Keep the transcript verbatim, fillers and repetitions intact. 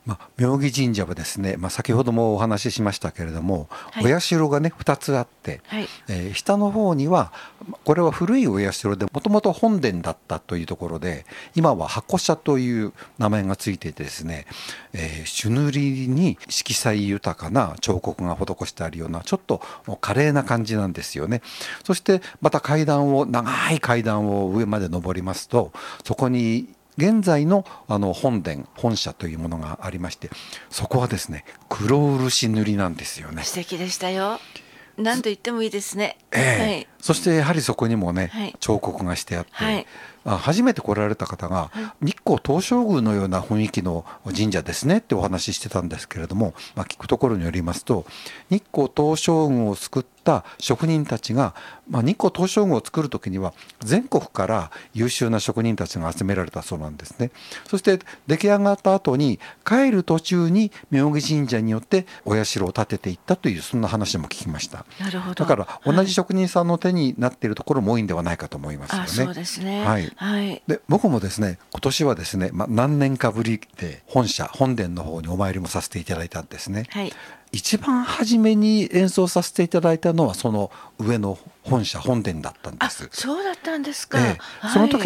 まあ、妙義神社はですね、まあ、先ほどもお話ししましたけれども、 はいお社がねふたつあって、 はいえー下の方にはこれは古いお社でもともと本殿だったというところで、今は箱社という名前がついていてですね、えー朱塗りに色彩豊かな彫刻が施してあるようなちょっと華麗な感じなんですよね。そしてまた階段を長い階段を上まで登りますと、そこに現在のあの本殿本社というものがありまして、そこはですね黒漆塗りなんですよね。 素敵でしたよ。何と言ってもいいですね。 ええ、 はいそしてやはりそこにもねはい彫刻がしてあって、 はいあ初めて来られた方が、 はい日光東照宮のような雰囲気の神社ですねってお話ししてたんですけれども、まあ、聞くところによりますと、日光東照宮を作った職人たちが、まあ、日光東照宮を作る時には全国から優秀な職人たちが集められたそうなんですね。そして出来上がった後に帰る途中に妙義神社によってお社を建てていったという、そんな話も聞きました。 なるほど。 だから同じ職人さんの手になっているところも多いんではないかと思いますよね。 あ、そうですね。 はいはい。 で僕もですね今年はですね、まあ、何年かぶりで本社本殿の方にお参りもさせていただいたんですね。 はい。 一番初めに演奏させていただいたのはその上の本社本殿だったんであ、 す。 そうだったんですか。 ええ、その時はい